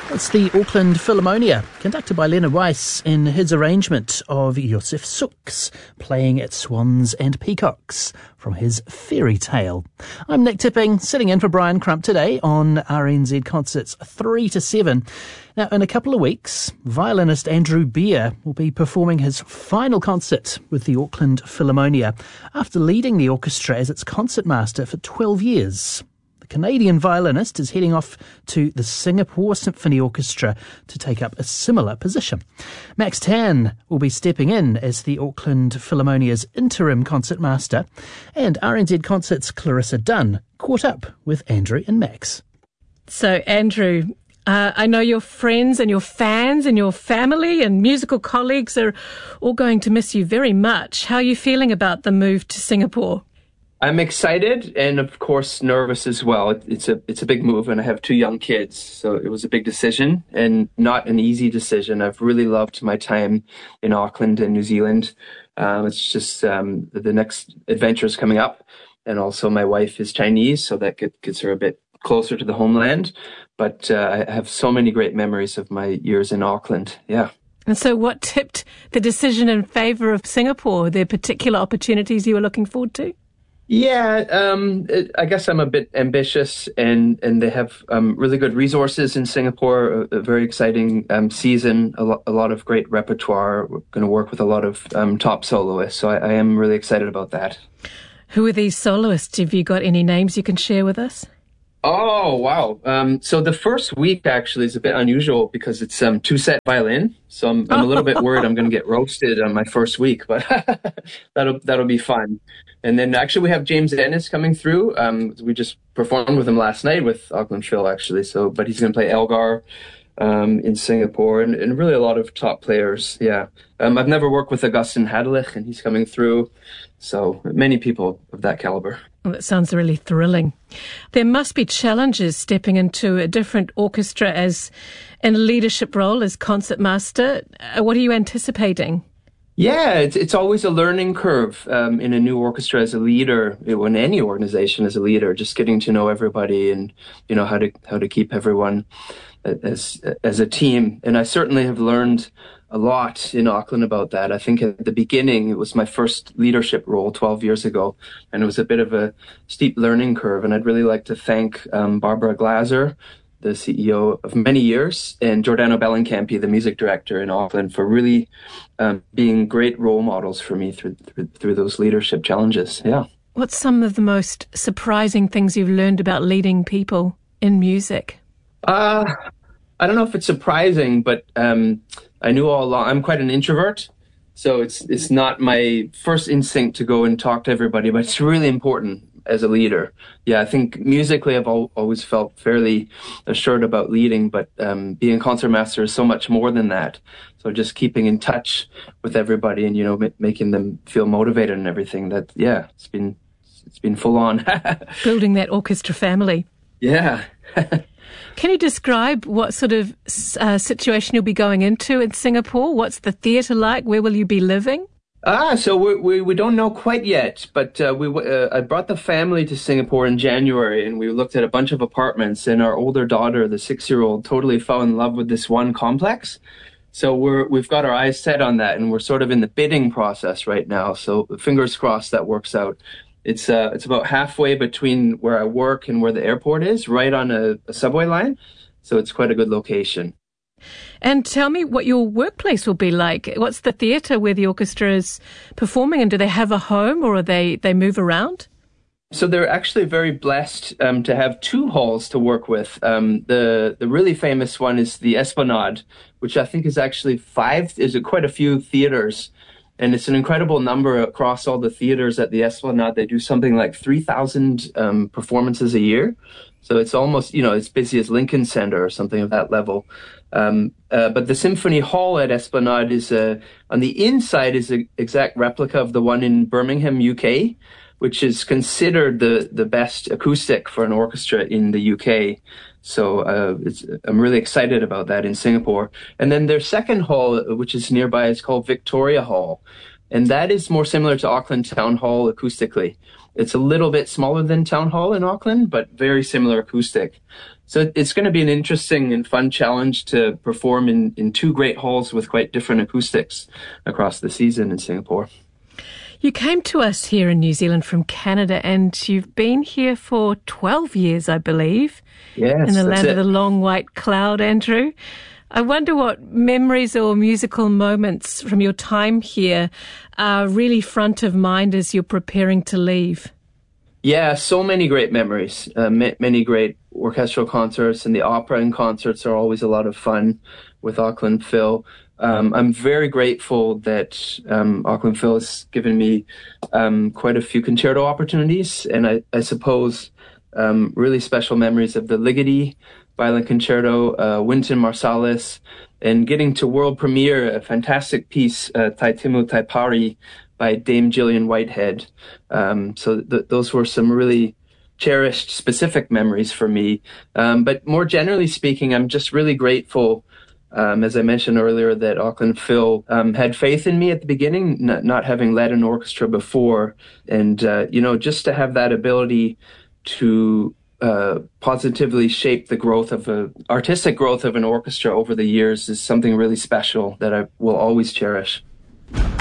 It's the Auckland Philharmonia, conducted by Leonard Weiss in his arrangement of Josef Suk's, playing at Swans and Peacocks from his Fairy Tale. I'm Nick Tipping, sitting in for Brian Crump today on RNZ Concerts 3 to 7. Now, in a couple of weeks, violinist Andrew Beer will be performing his final concert with the Auckland Philharmonia after leading the orchestra as its concertmaster for 12 years. Canadian violinist is heading off to the Singapore Symphony Orchestra to take up a similar position. Max Tan will be stepping in as the Auckland Philharmonia's interim concertmaster, and RNZ Concerts' Clarissa Dunn caught up with Andrew and Max. So, Andrew, I know your friends and your fans and your family and musical colleagues are all going to miss you very much. How are you feeling about the move to Singapore? I'm excited and, of course, nervous as well. It's a big move, and I have 2 young kids, so it was a big decision and not an easy decision. I've really loved my time in Auckland and New Zealand. It's just the next adventure is coming up, and also my wife is Chinese, so that gets her a bit closer to the homeland. But I have so many great memories of my years in Auckland. Yeah. And so what tipped the decision in favour of Singapore? Are there particular opportunities you were looking forward to? Yeah, I guess I'm a bit ambitious, and they have really good resources in Singapore, a very exciting season, a lot of great repertoire. We're going to work with a lot of top soloists, so I am really excited about that. Who are these soloists? Have you got any names you can share with us? Oh, wow. So the first week actually is a bit unusual because it's 2-set violin. So I'm a little bit worried I'm going to get roasted on my first week, but that'll be fun. And then actually we have James Ennis coming through. We just performed with him last night with Auckland Phil actually. But he's going to play Elgar in Singapore and really a lot of top players. Yeah. I've never worked with Augustin Hadelich, and he's coming through. So many people of that caliber. Well, that sounds really thrilling. There must be challenges stepping into a different orchestra as in a leadership role as concertmaster. What are you anticipating? Yeah, it's always a learning curve in a new orchestra as a leader, in any organization as a leader, just getting to know everybody and how to keep everyone as a team. And I certainly have learned a lot in Auckland about that. I think at the beginning, it was my first leadership role 12 years ago, and it was a bit of a steep learning curve. And I'd really like to thank Barbara Glaser, the CEO of many years, and Giordano Bellincampi, the music director in Auckland, for really being great role models for me through those leadership challenges. Yeah. What's some of the most surprising things you've learned about leading people in music? I don't know if it's surprising, but I knew all along I'm quite an introvert, so it's not my first instinct to go and talk to everybody, but it's really important as a leader. Yeah, I think musically I've always felt fairly assured about leading, but being a concertmaster is so much more than that. So just keeping in touch with everybody and making them feel motivated and everything. That it's been full on. Building that orchestra family. Yeah. Can you describe what sort of situation you'll be going into in Singapore? What's the theatre like? Where will you be living? So we don't know quite yet, but I brought the family to Singapore in January, and we looked at a bunch of apartments, and our older daughter, the 6-year-old, totally fell in love with this one complex. So we've got our eyes set on that, and we're sort of in the bidding process right now. So fingers crossed that works out. It's about halfway between where I work and where the airport is, right on a subway line. So it's quite a good location. And tell me what your workplace will be like. What's the theatre where the orchestra is performing, and do they have a home or they move around? So they're actually very blessed to have 2 halls to work with. The really famous one is the Esplanade, which I think is actually quite a few theatres. And it's an incredible number across all the theaters at the Esplanade. They do something like 3,000 performances a year. So it's almost, as busy as Lincoln Center or something of that level. But the Symphony Hall at Esplanade is on the inside is an exact replica of the one in Birmingham, UK, which is considered the best acoustic for an orchestra in the UK. So I'm really excited about that in Singapore. And then their second hall, which is nearby, is called Victoria Hall. And that is more similar to Auckland Town Hall acoustically. It's a little bit smaller than Town Hall in Auckland, but very similar acoustic. So it's going to be an interesting and fun challenge to perform in two great halls with quite different acoustics across the season in Singapore. You came to us here in New Zealand from Canada, and you've been here for 12 years, I believe. Yes, in the land it. of the long white cloud, Andrew. I wonder what memories or musical moments from your time here are really front of mind as you're preparing to leave. Yeah, so many great memories, many great orchestral concerts, and the opera and concerts are always a lot of fun with Auckland Phil. I'm very grateful that Auckland Phil has given me quite a few concerto opportunities, and I suppose really special memories of the Ligeti Violin Concerto, Wynton Marsalis, and getting to world premiere a fantastic piece, Taitimu Taipari, by Dame Gillian Whitehead. So those were some really cherished specific memories for me. But more generally speaking, I'm just really grateful, as I mentioned earlier, that Auckland Phil had faith in me at the beginning, not having led an orchestra before. And, just to have that ability to positively shape the artistic growth of an orchestra over the years is something really special that I will always cherish.